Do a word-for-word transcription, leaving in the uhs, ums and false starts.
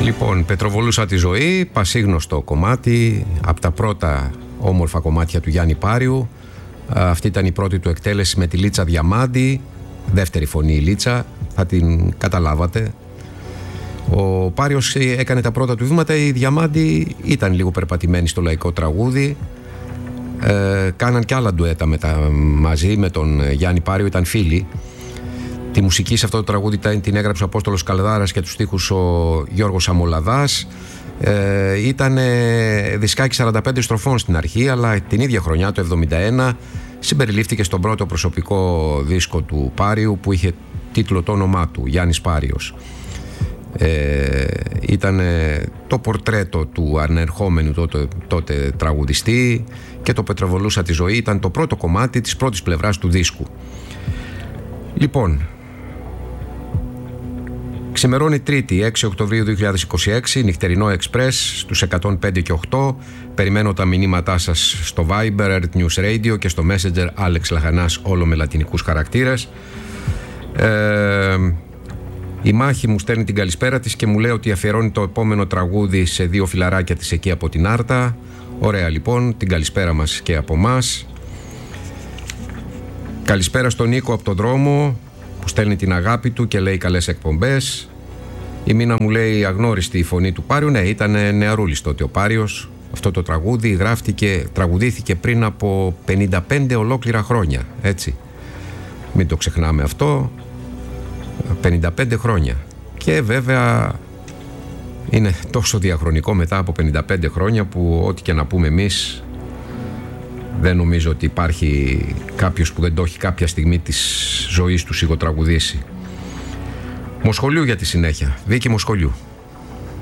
Λοιπόν, πετροβολούσα τη ζωή, πασίγνωστο κομμάτι, από τα πρώτα όμορφα κομμάτια του Γιάννη Πάριου. Αυτή ήταν η πρώτη του εκτέλεση με τη Λίτσα Διαμάντη, δεύτερη φωνή η Λίτσα, θα την καταλάβατε. Ο Πάριος έκανε τα πρώτα του βήματα, η Διαμάντη ήταν λίγο περπατημένη στο λαϊκό τραγούδι. Ε, κάναν κι άλλα ντουέτα με τα, μαζί με τον Γιάννη Πάριο, ήταν φίλοι. Τη μουσική σε αυτό το τραγούδι την έγραψε ο Απόστολος Καλδάρας και τους στίχους ο Γιώργος Αμολαδάς. Ε, ήταν δισκάκι σαράντα πέντε στροφών στην αρχή, αλλά την ίδια χρονιά, το εβδομήντα ένα, συμπεριλήφθηκε στον πρώτο προσωπικό δίσκο του Πάριου που είχε τίτλο το όνομά του, Γιάννης Πάριος. Ε, ήταν το πορτρέτο του ανερχόμενου τότε, τότε τραγουδιστή, και το πετροβολούσα τη ζωή ήταν το πρώτο κομμάτι της πρώτης πλευράς του δίσκου. Λοιπόν, ξημερώνει Τρίτη, έξι Οκτωβρίου δύο χιλιάδες είκοσι έξι, νυχτερινό εξπρές στους εκατόν πέντε και οκτώ. Περιμένω τα μηνύματά σας στο Viber, Earth News Radio, και στο Messenger Άλεξ Λαχανάς, όλο με λατινικούς χαρακτήρες. Ε, η Μάχη μου στέλνει την καλησπέρα της και μου λέει ότι αφιερώνει το επόμενο τραγούδι σε δύο φιλαράκια της εκεί από την Άρτα. Ωραία, λοιπόν, την καλησπέρα μας και από μας. Καλησπέρα στον Νίκο από τον δρόμο που στέλνει την αγάπη του και λέει καλές εκπομπές. Η Μίνα μου λέει αγνώριστη η φωνή του Πάριου. Ναι, ήταν νεαρούλης τότε ο Πάριος. Αυτό το τραγούδι γράφτηκε, τραγουδήθηκε πριν από πενήντα πέντε ολόκληρα χρόνια, έτσι. Μην το ξεχνάμε αυτό. πενήντα πέντε χρόνια. Και βέβαια είναι τόσο διαχρονικό μετά από πενήντα πέντε χρόνια που ό,τι και να πούμε εμείς, δεν νομίζω ότι υπάρχει κάποιος που δεν το έχει κάποια στιγμή της ζωής του σιγοτραγουδήσει. Μοσχολιού για τη συνέχεια. Βίκη Μοσχολιού.